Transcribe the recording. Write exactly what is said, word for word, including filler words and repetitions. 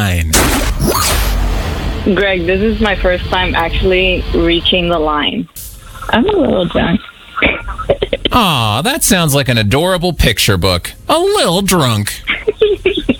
line? Greg, this is my first time actually reaching the line. I'm a little drunk. Aw, that sounds like an adorable picture book. A little drunk.